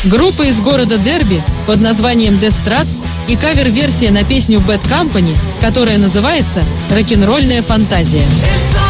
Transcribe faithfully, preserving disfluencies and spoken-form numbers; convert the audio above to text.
Группа из города Дерби под названием The Struts и кавер-версия на песню Bad Company, которая называется «Рок-н-ролльная фантазия».